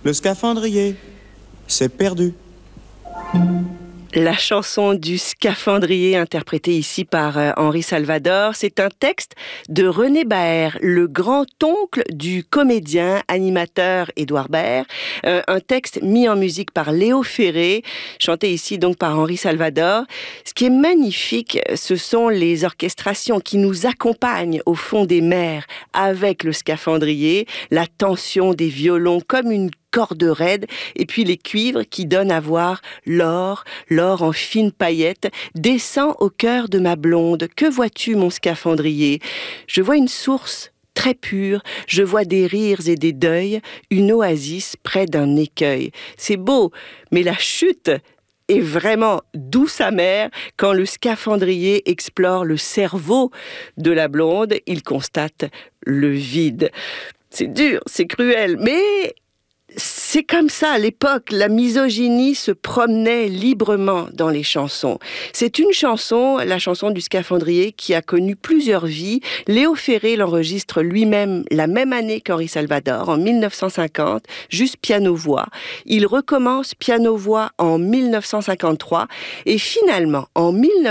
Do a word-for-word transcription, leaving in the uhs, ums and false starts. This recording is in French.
Le scaphandrier s'est perdu. La chanson du scaphandrier, interprétée ici par euh, Henri Salvador, c'est un texte de René Baer, le grand-oncle du comédien, animateur Édouard Baer. Euh, un texte mis en musique par Léo Ferré, chanté ici donc par Henri Salvador. Ce qui est magnifique, ce sont les orchestrations qui nous accompagnent au fond des mers avec le scaphandrier, la tension des violons comme une corde raide, et puis les cuivres qui donnent à voir l'or, l'or en fines paillettes, descend au cœur de ma blonde. Que vois-tu, mon scaphandrier? Je vois une source très pure, je vois des rires et des deuils, une oasis près d'un écueil. C'est beau, mais la chute est vraiment douce amère quand le scaphandrier explore le cerveau de la blonde. Il constate le vide. C'est dur, c'est cruel, mais c'est comme ça, à l'époque, la misogynie se promenait librement dans les chansons. C'est une chanson, la chanson du scaphandrier, qui a connu plusieurs vies. Léo Ferré l'enregistre lui-même la même année qu'Henri Salvador, en mille neuf cent cinquante, juste piano-voix. Il recommence piano-voix en mille neuf cent cinquante-trois, et finalement, en mille neuf cent